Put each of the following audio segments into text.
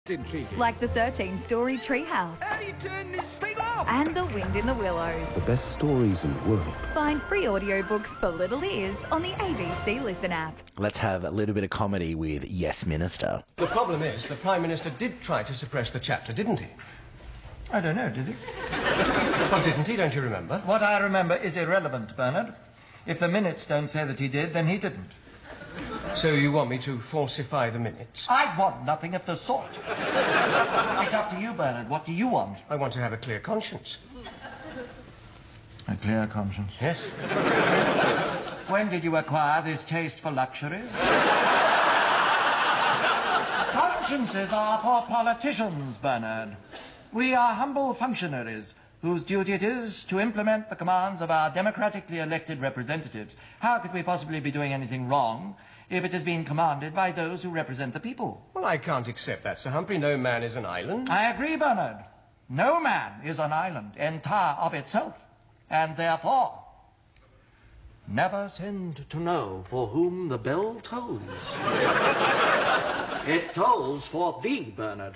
Intriguing. Like the 13-story treehouse. How do you turn this thing off? And the wind in the willows. The best stories in the world. Find free audiobooks for little ears on the ABC Listen app. Let's have a little bit of comedy with Yes Minister. The problem is the Prime Minister did try to suppress the chapter, didn't he? I don't know, did he? Well, didn't he? Don't you remember? What I remember is irrelevant, Bernard. If the minutes don't say that he did, then he didn't. So you want me to falsify the minutes? I want nothing of the sort. It's up to you, Bernard. What do you want? I want to have a clear conscience. A clear conscience? Yes. When did you acquire this taste for luxuries? Consciences are for politicians, Bernard. We are humble functionaries whose duty it is to implement the commands of our democratically elected representatives. How could we possibly be doing anything wrong if it is being commanded by those who represent the people? Well, I can't accept that, Sir Humphrey. No man is an island. I agree, Bernard. No man is an island entire of itself, and therefore never send to know for whom the bell tolls. It tolls for thee, Bernard.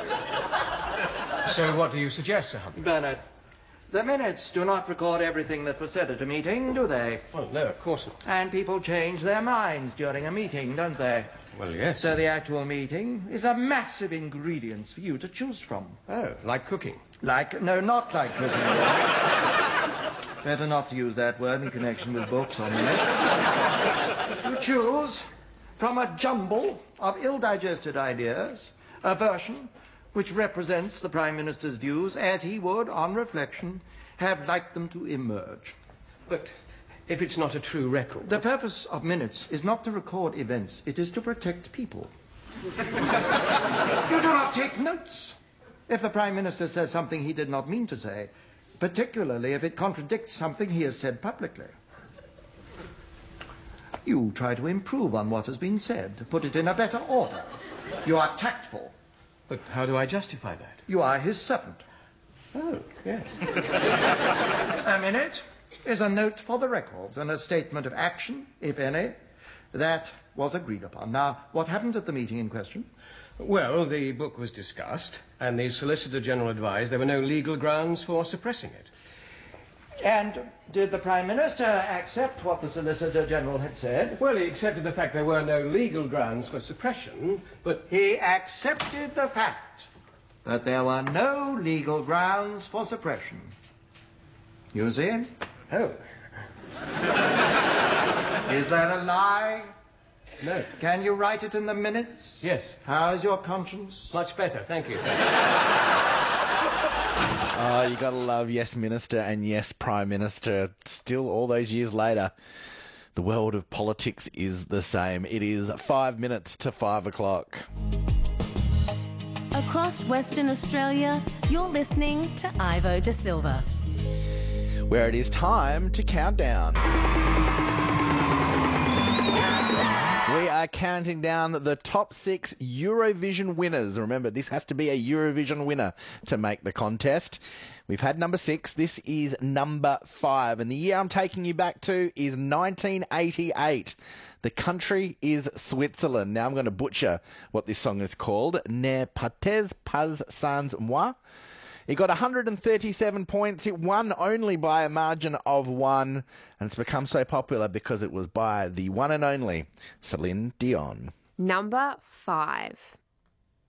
So what do you suggest, Sir Humphrey? Bernard, the minutes do not record everything that was said at a meeting, do they? Well, no, of course not. And people change their minds during a meeting, don't they? Well, yes. So the actual meeting is a massive ingredients for you to choose from. Oh, like cooking? No, not like cooking. Better not to use that word in connection with books or minutes. You choose from a jumble of ill-digested ideas a version which represents the Prime Minister's views as he would, on reflection, have liked them to emerge. But if it's not a true record... The purpose of minutes is not to record events, it is to protect people. You do not take notes if the Prime Minister says something he did not mean to say, particularly if it contradicts something he has said publicly. You try to improve on what has been said, to put it in a better order. You are tactful. But how do I justify that? You are his servant. Oh, yes. A minute is a note for the records and a statement of action, if any, that was agreed upon. Now, what happened at the meeting in question? Well, the book was discussed, and the Solicitor General advised there were no legal grounds for suppressing it. And did the Prime Minister accept what the Solicitor General had said? Well, he accepted the fact there were no legal grounds for suppression, but... He accepted the fact that there were no legal grounds for suppression. You see? Oh. Is that a lie? No. Can you write it in the minutes? Yes. How's your conscience? Much better, thank you, sir. Oh, you gotta love Yes Minister and Yes Prime Minister. Still, all those years later, the world of politics is the same. It is 5 minutes to 5 o'clock. Across Western Australia, you're listening to Ivo Da Silva. Where it is time to count down. We are counting down the top 6 Eurovision winners. Remember, this has to be a Eurovision winner to make the contest. We've had number 6. This is number 5. And the year I'm taking you back to is 1988. The country is Switzerland. Now I'm going to butcher what this song is called. Ne partez pas sans moi. It got 137 points. It won only by a margin of 1. And it's become so popular because it was by the one and only Celine Dion. Number 5.